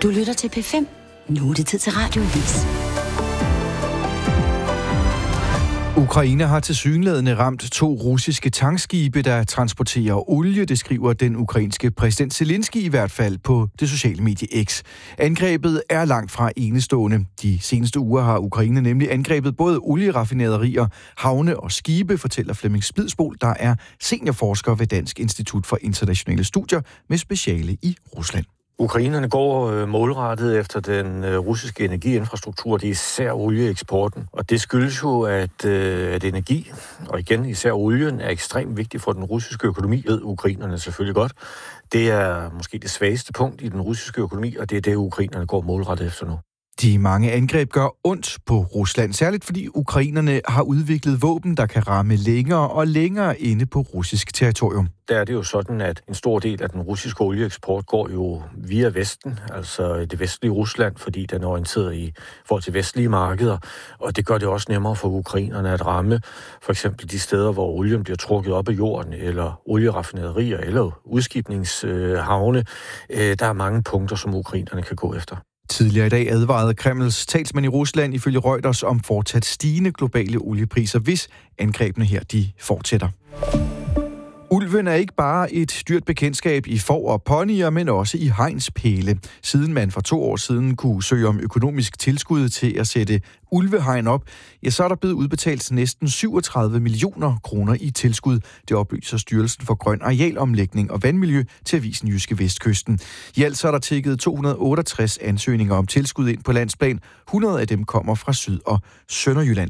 Du lytter til P5. Nu er det tid til Radioavis. Ukraine har tilsyneladende ramt 2 russiske tankskibe, der transporterer olie, det skriver den ukrainske præsident Zelensky i hvert fald på det sociale medie X. Angrebet er langt fra enestående. De seneste uger har Ukraine nemlig angrebet både olieraffinaderier, havne og skibe, fortæller Flemming Splidsbol, der er seniorforsker ved Dansk Institut for Internationale Studier med speciale i Rusland. Ukrainerne går målrettet efter den russiske energiinfrastruktur, det er især olieeksporten. Og det skyldes jo, at energi, og igen især olien, er ekstremt vigtig for den russiske økonomi, ved ukrainerne selvfølgelig godt. Det er måske det svageste punkt i den russiske økonomi, og det er det, ukrainerne går målrettet efter nu. De mange angreb gør ondt på Rusland, særligt fordi ukrainerne har udviklet våben, der kan ramme længere og længere inde på russisk territorium. Der er det jo sådan, at en stor del af den russiske olieeksport går jo via Vesten, altså det vestlige Rusland, fordi den er orienteret i forhold til vestlige markeder, og det gør det også nemmere for ukrainerne at ramme for eksempel de steder, hvor olien bliver trukket op af jorden, eller olieraffinaderier, eller udskibningshavne. Der er mange punkter, som ukrainerne kan gå efter. Tidligere i dag advarede Kremls talsmand i Rusland ifølge Reuters om fortsat stigende globale oliepriser, hvis angrebene her de fortsætter. Ulven er ikke bare et dyrt bekendtskab i får og ponyer, men også i hegnspæle. Siden man for 2 år siden kunne søge om økonomisk tilskud til at sætte ulvehegn op, ja, så er der blevet udbetalt næsten 37 millioner kroner i tilskud. Det oplyser Styrelsen for Grøn Arealomlægning og Vandmiljø til avisen Jyske Vestkysten. I alt så er der tikket 268 ansøgninger om tilskud ind på landsplan. 100 af dem kommer fra Syd- og Sønderjylland.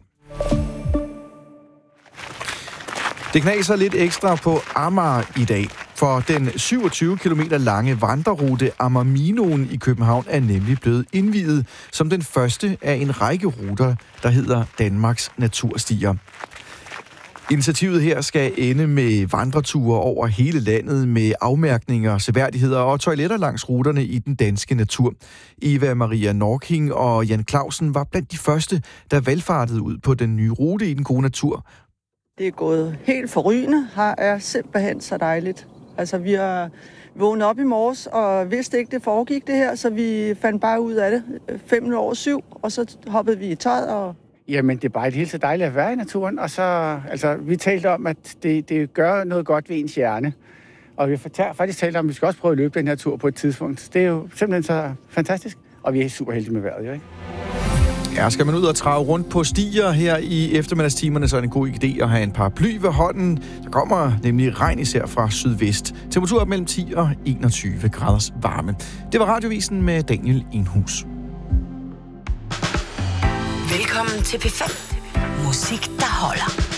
Det knaser lidt ekstra på Amager i dag, for den 27 km lange vandrerute Amagerminoen i København er nemlig blevet indviet som den første af en række ruter, der hedder Danmarks Naturstier. Initiativet her skal ende med vandreture over hele landet med afmærkninger, seværdigheder og toiletter langs ruterne i den danske natur. Eva Maria Norking og Jan Clausen var blandt de første, der valfartede ud på den nye rute i den gode natur. Det er gået helt forrygende. Her er simpelthen så dejligt. Altså, vi har vågnet op i morges og vidste ikke, det foregik det her, så vi fandt bare ud af det 7:05, og så hoppede vi i tøjet. Og Jamen, det er bare helt så dejligt at være i naturen, og så, vi talte om, at det gør noget godt ved ens hjerne. Og vi har faktisk talt om, at vi skal også prøve at løbe den her tur på et tidspunkt. Det er jo simpelthen så fantastisk, og vi er super heldige med vejret, jo ikke? Ja, skal man ud og trave rundt på stier her i eftermiddagstimerne, så er det en god idé at have en paraply ved hånden. Der kommer nemlig regn især fra sydvest. Temperatur mellem 10 og 21 graders varme. Det var Radiovisen med Daniel Enhus. Velkommen til P5. Musik, der holder.